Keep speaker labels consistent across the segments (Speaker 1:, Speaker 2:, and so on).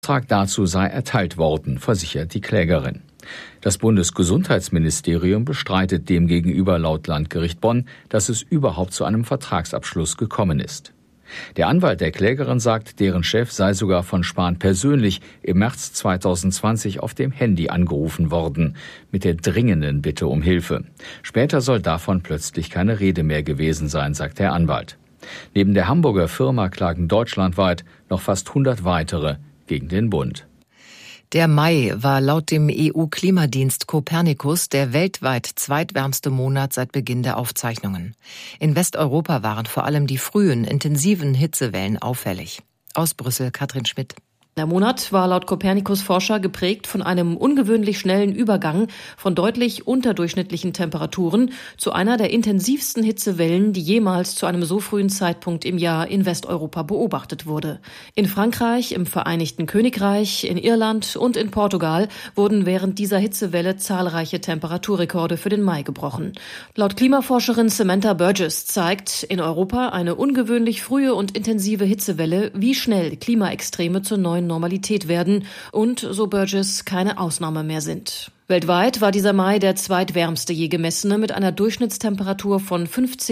Speaker 1: Auftrag dazu sei erteilt worden, versichert die Klägerin. Das Bundesgesundheitsministerium bestreitet demgegenüber laut Landgericht Bonn, dass es überhaupt zu einem Vertragsabschluss gekommen ist. Der Anwalt der Klägerin sagt, deren Chef sei sogar von Spahn persönlich im März 2020 auf dem Handy angerufen worden, mit der dringenden Bitte um Hilfe. Später soll davon plötzlich keine Rede mehr gewesen sein, sagt der Anwalt. Neben der Hamburger Firma klagen deutschlandweit noch fast 100 weitere gegen den Bund.
Speaker 2: Der Mai war laut dem EU-Klimadienst Copernicus der weltweit zweitwärmste Monat seit Beginn der Aufzeichnungen. In Westeuropa waren vor allem die frühen, intensiven Hitzewellen auffällig. Aus Brüssel Katrin Schmidt.
Speaker 3: Der Monat war laut Copernicus-Forscher geprägt von einem ungewöhnlich schnellen Übergang von deutlich unterdurchschnittlichen Temperaturen zu einer der intensivsten Hitzewellen, die jemals zu einem so frühen Zeitpunkt im Jahr in Westeuropa beobachtet wurde. In Frankreich, im Vereinigten Königreich, in Irland und in Portugal wurden während dieser Hitzewelle zahlreiche Temperaturrekorde für den Mai gebrochen. Laut Klimaforscherin Samantha Burgess zeigt in Europa eine ungewöhnlich frühe und intensive Hitzewelle, wie schnell Klimaextreme zur neuen Normalität werden und, so Burgess, keine Ausnahme mehr sind. Weltweit war dieser Mai der zweitwärmste je gemessene mit einer Durchschnittstemperatur von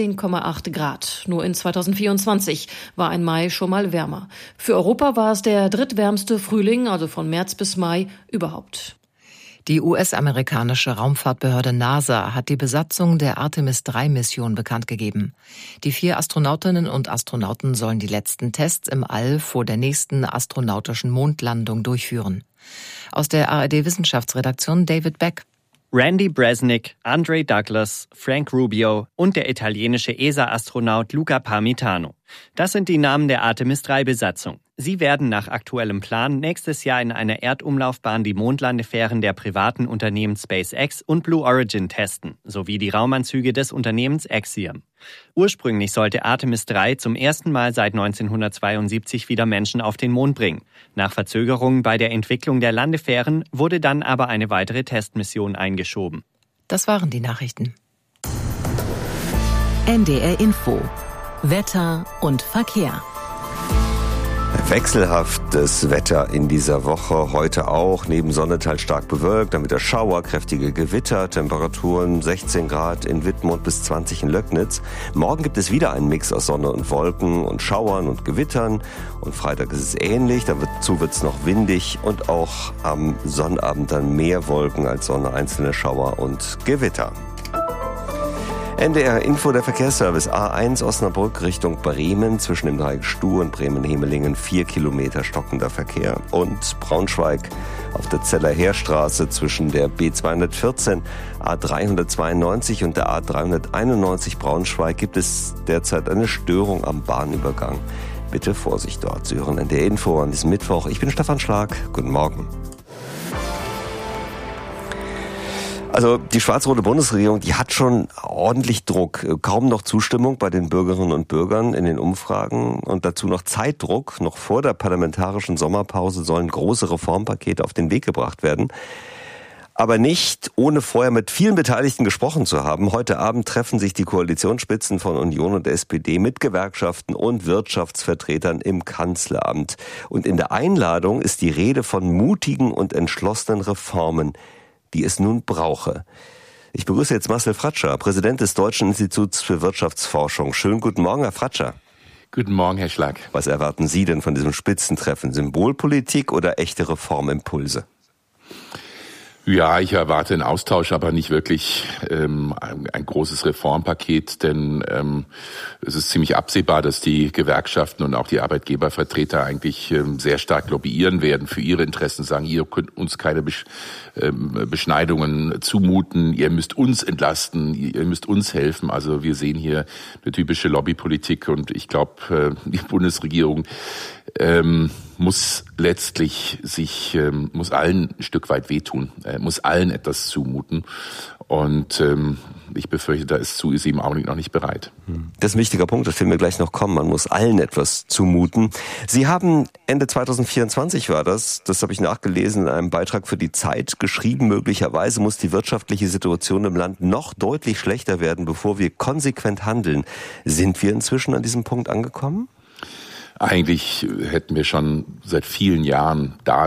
Speaker 3: 15,8 Grad. Nur in 2024 war ein Mai schon mal wärmer. Für Europa war es der drittwärmste Frühling, also von März bis Mai, überhaupt.
Speaker 2: Die US-amerikanische Raumfahrtbehörde NASA hat die Besatzung der Artemis-3-Mission bekannt gegeben. Die 4 Astronautinnen und Astronauten sollen die letzten Tests im All vor der nächsten astronautischen Mondlandung durchführen. Aus der ARD-Wissenschaftsredaktion David Beck.
Speaker 4: Randy Bresnik, Andre Douglas, Frank Rubio und der italienische ESA-Astronaut Luca Parmitano. Das sind die Namen der Artemis-3-Besatzung. Sie werden nach aktuellem Plan nächstes Jahr in einer Erdumlaufbahn die Mondlandefähren der privaten Unternehmen SpaceX und Blue Origin testen, sowie die Raumanzüge des Unternehmens Axiom. Ursprünglich sollte Artemis 3 zum ersten Mal seit 1972 wieder Menschen auf den Mond bringen. Nach Verzögerungen bei der Entwicklung der Landefähren wurde dann aber eine weitere Testmission eingeschoben.
Speaker 2: Das waren die Nachrichten.
Speaker 5: NDR Info. Wetter und Verkehr.
Speaker 6: Wechselhaftes Wetter in dieser Woche, heute auch, neben Sonne teils stark bewölkt, dann wieder Schauer, kräftige Gewitter, Temperaturen 16 Grad in Wittmund bis 20 in Löcknitz. Morgen gibt es wieder einen Mix aus Sonne und Wolken und Schauern und Gewittern und Freitag ist es ähnlich, dazu wird es noch windig und auch am Sonnabend dann mehr Wolken als Sonne, einzelne Schauer und Gewitter. NDR Info, der Verkehrsservice A1 Osnabrück Richtung Bremen zwischen dem Dreieck Stuh und Bremen-Hemelingen 4 Kilometer stockender Verkehr. Und Braunschweig auf der Zeller Heerstraße zwischen der B214 A392 und der A391 Braunschweig gibt es derzeit eine Störung am Bahnübergang. Bitte Vorsicht dort. Sie hören NDR Info an diesem Mittwoch. Ich bin Stefan Schlag. Guten Morgen. Also die schwarz-rote Bundesregierung, die hat schon ordentlich Druck. Kaum noch Zustimmung bei den Bürgerinnen und Bürgern in den Umfragen und dazu noch Zeitdruck. Noch vor der parlamentarischen Sommerpause sollen große Reformpakete auf den Weg gebracht werden. Aber nicht, ohne vorher mit vielen Beteiligten gesprochen zu haben. Heute Abend treffen sich die Koalitionsspitzen von Union und SPD mit Gewerkschaften und Wirtschaftsvertretern im Kanzleramt. Und in der Einladung ist die Rede von mutigen und entschlossenen Reformen, die es nun brauche. Ich begrüße jetzt Marcel Fratscher, Präsident des Deutschen Instituts für Wirtschaftsforschung. Schönen guten Morgen, Herr Fratscher.
Speaker 7: Guten Morgen, Herr Schlag.
Speaker 6: Was erwarten Sie denn von diesem Spitzentreffen? Symbolpolitik oder echte Reformimpulse?
Speaker 7: Ja, ich erwarte einen Austausch, aber nicht wirklich ein großes Reformpaket, denn es ist ziemlich absehbar, dass die Gewerkschaften und auch die Arbeitgebervertreter eigentlich sehr stark lobbyieren werden für ihre Interessen, sagen, ihr könnt uns keine Beschneidungen zumuten, ihr müsst uns entlasten, ihr müsst uns helfen. Also wir sehen hier eine typische Lobbypolitik und ich glaube, die Bundesregierung muss letztlich muss allen ein Stück weit wehtun, muss allen etwas zumuten und ich befürchte, dazu ist sie im Augenblick noch nicht bereit.
Speaker 6: Das ist ein wichtiger Punkt, das werden wir gleich noch kommen, man muss allen etwas zumuten. Sie haben Ende 2024 war das habe ich nachgelesen in einem Beitrag für die Zeit geschrieben, möglicherweise muss die wirtschaftliche Situation im Land noch deutlich schlechter werden, bevor wir konsequent handeln. Sind wir inzwischen an diesem Punkt angekommen?
Speaker 7: Eigentlich hätten wir schon seit vielen Jahren da